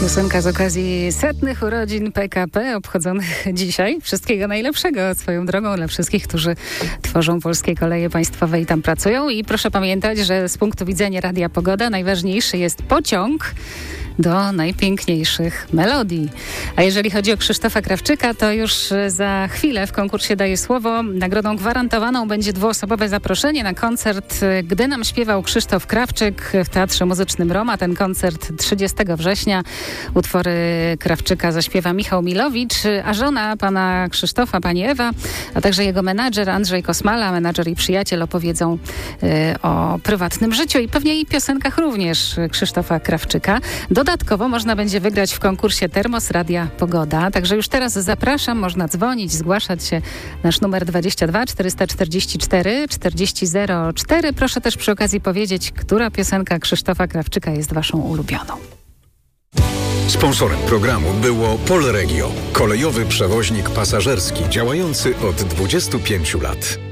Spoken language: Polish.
Piosenka z okazji setnych urodzin PKP obchodzonych dzisiaj. Wszystkiego najlepszego swoją drogą dla wszystkich, którzy tworzą polskie koleje państwowe i tam pracują. I proszę pamiętać, że z punktu widzenia Radia Pogoda najważniejszy jest pociąg do najpiękniejszych melodii. A jeżeli chodzi o Krzysztofa Krawczyka, to już za chwilę w konkursie daję słowo. Nagrodą gwarantowaną będzie dwuosobowe zaproszenie na koncert Gdy nam śpiewał Krzysztof Krawczyk w Teatrze Muzycznym Roma. Ten koncert 30 września. Utwory Krawczyka zaśpiewa Michał Milowicz, a żona pana Krzysztofa, pani Ewa, a także jego menadżer Andrzej Kosmala, menadżer i przyjaciel opowiedzą o prywatnym życiu i pewnie i piosenkach również Krzysztofa Krawczyka. Dodatkowo można będzie wygrać w konkursie Termos Radia Pogoda. Także już teraz zapraszam, można dzwonić, zgłaszać się. Nasz numer 22 444 4004. Proszę też przy okazji powiedzieć, która piosenka Krzysztofa Krawczyka jest waszą ulubioną. Sponsorem programu było Polregio, kolejowy przewoźnik pasażerski działający od 25 lat.